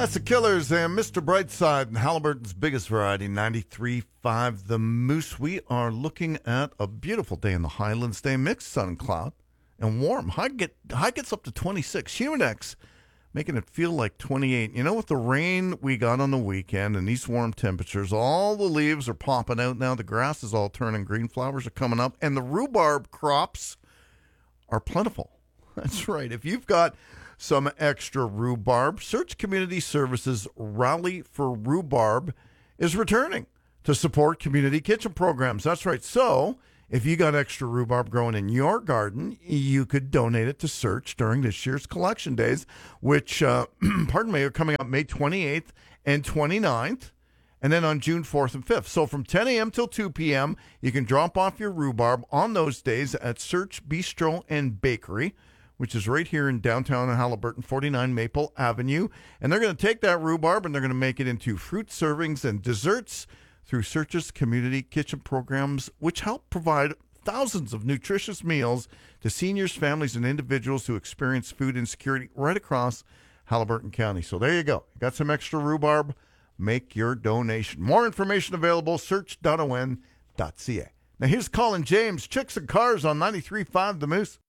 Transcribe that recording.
That's the Killers and Mr. Brightside and Halliburton's biggest variety, 93.5 The Moose. We are looking at a beautiful day in the Highlands today, mixed sun and cloud and warm. High gets up to 26. Humidex making it feel like 28. You know, with the rain we got on the weekend and these warm temperatures, all the leaves are popping out now. The grass is all turning green. Flowers are coming up. And the rhubarb crops are plentiful. That's right. If you've got some extra rhubarb, Search Community Services Rally for Rhubarb is returning to support community kitchen programs. That's right. So if you got extra rhubarb growing in your garden, you could donate it to Search during this year's collection days, which, pardon me, are coming up May 28th and 29th, and then on June 4th and 5th. So from 10 a.m. till 2 p.m., you can drop off your rhubarb on those days at Search Bistro and Bakery, which is right here in downtown Halliburton, 49 Maple Avenue. And they're going to take that rhubarb and they're going to make it into fruit servings and desserts through Search's community kitchen programs, which help provide thousands of nutritious meals to seniors, families, and individuals who experience food insecurity right across Halliburton County. So there you go. You got some extra rhubarb. Make your donation. More information available, search.on.ca. Now here's Colin James, Chicks and Cars on 93.5 The Moose.